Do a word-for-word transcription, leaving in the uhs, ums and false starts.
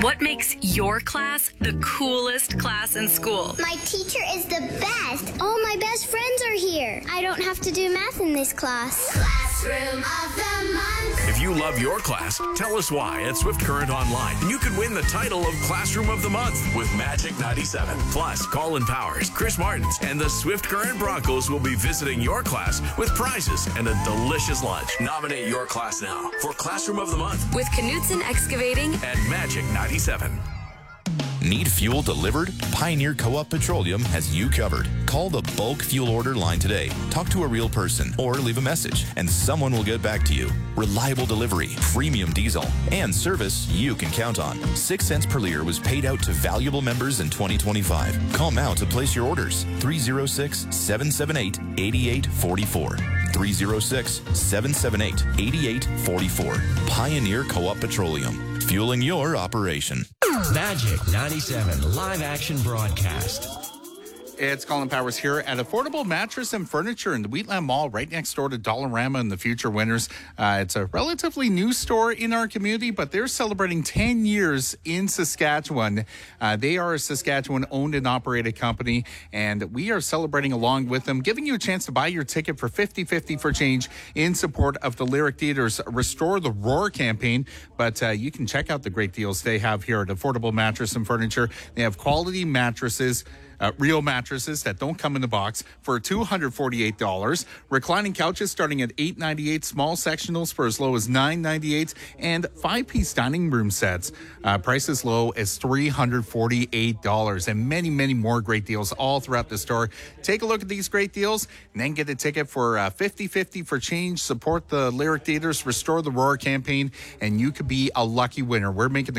What makes your class the coolest class in school? My teacher is the best. All my best friends are here. I don't have to do math in this class. Classroom of the Month. If you love your class, tell us why at Swift Current Online. And you could win the title of Classroom of the Month with Magic ninety-seven. Plus, Colin Powers, Chris Martins, and the Swift Current Broncos will be visiting your class with prizes and a delicious lunch. Nominate your class now for Classroom of the Month With Knutson Excavating at Magic ninety-seven. Need fuel delivered? Pioneer Co-op Petroleum has you covered. Call the bulk fuel order line today. Talk to a real person or leave a message, and someone will get back to you. Reliable delivery, premium diesel, and service you can count on. Six cents per liter was paid out to valuable members in twenty twenty-five. Call now to place your orders. three oh six, seven seven eight, eight eight four four. three oh six, seven seven eight, eight eight four four. Pioneer Co-op Petroleum. Fueling your operation. Magic ninety-seven live action broadcast. It's Colin Powers here at Affordable Mattress and Furniture in the Wheatland Mall, right next door to Dollarama and the Future Winners. Uh, it's a relatively new store in our community, but they're celebrating ten years in Saskatchewan. Uh, they are a Saskatchewan-owned and operated company, and we are celebrating along with them, giving you a chance to buy your ticket for fifty fifty for change in support of the Lyric Theatre's Restore the Roar campaign. But uh, you can check out the great deals they have here at Affordable Mattress and Furniture. They have quality mattresses, Uh, real mattresses that don't come in the box for two hundred forty-eight dollars. Reclining couches starting at eight ninety-eight, small sectionals for as low as nine ninety-eight, and five-piece dining room sets. Uh, price as low as three hundred forty-eight dollars, and many, many more great deals all throughout the store. Take a look at these great deals and then get a ticket for uh, fifty fifty for change. Support the Lyric Theatre's Restore the Roar campaign, and you could be a lucky winner. We're making the